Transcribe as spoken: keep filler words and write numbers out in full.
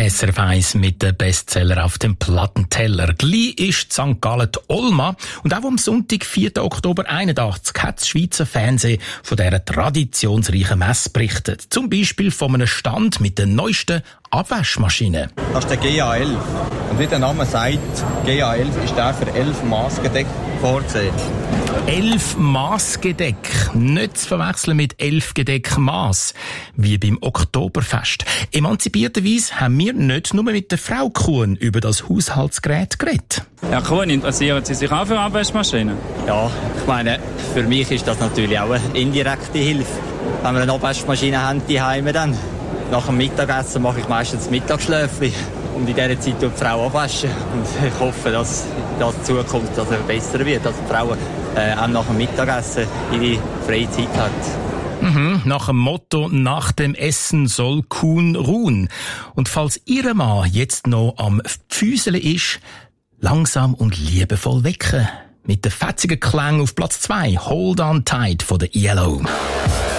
S R F eins mit den Bestseller auf dem Plattenteller. Gleich ist Sankt Gallen die Olma. Und auch am Sonntag, vierten Oktober einundachtzig, hat das Schweizer Fernsehen von dieser traditionsreichen Messe berichtet. Zum Beispiel von einem Stand mit den neuesten Abwaschmaschinen. Das ist der G A elf. Und wie der Name sagt, G A elf ist der für elf Maßgedeck vorgesehen. Elf Maßgedeck. Nicht zu verwechseln mit elf Gedeck Maß. Wie beim Oktoberfest. Emanzipierterweise haben wir nicht nur mit der Frau Kuhn über das Haushaltsgerät geredet. Herr Kuhn, interessieren Sie sich auch für Abwaschmaschinen? Ja, ich meine, für mich ist das natürlich auch eine indirekte Hilfe. Wenn wir eine Abwaschmaschine haben, die Heime dann. Nach dem Mittagessen mache ich meistens Mittagsschläfchen. Und in dieser Zeit tut die Frau abwaschen. Und ich hoffe, dass das in Zukunft dass es besser wird, dass die Frau äh, auch nach dem Mittagessen ihre freie Zeit hat. Mhm, nach dem Motto, nach dem Essen soll Kuhn ruhen. Und falls Ihr Mann jetzt noch am Pfüsele ist, langsam und liebevoll wecken. Mit den fetzigen Klängen auf Platz zwei, Hold on Tight von der Yellow.